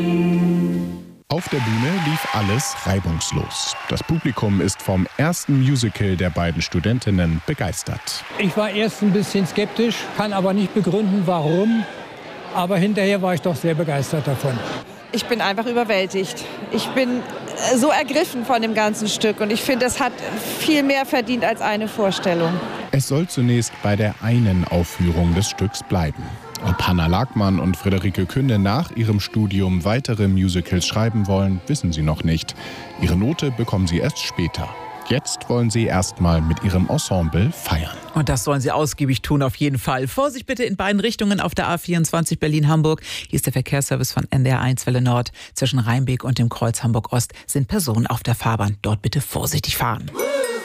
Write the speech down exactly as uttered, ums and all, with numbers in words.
Auf der Bühne lief alles reibungslos. Das Publikum ist vom ersten Musical der beiden Studentinnen begeistert. Ich war erst ein bisschen skeptisch, kann aber nicht begründen, warum. Aber hinterher war ich doch sehr begeistert davon. Ich bin einfach überwältigt. Ich bin so ergriffen von dem ganzen Stück und ich finde, es hat viel mehr verdient als eine Vorstellung. Es soll zunächst bei der einen Aufführung des Stücks bleiben. Ob Hannah Lagmann und Friederike Künde nach ihrem Studium weitere Musicals schreiben wollen, wissen sie noch nicht. Ihre Note bekommen sie erst später. Jetzt wollen sie erstmal mit ihrem Ensemble feiern. Und das sollen sie ausgiebig tun, auf jeden Fall. Vorsicht bitte in beiden Richtungen auf der A vierundzwanzig Berlin-Hamburg. Hier ist der Verkehrsservice von N D R eins Welle Nord. Zwischen Rheinbeek und dem Kreuz Hamburg Ost sind Personen auf der Fahrbahn. Dort bitte vorsichtig fahren.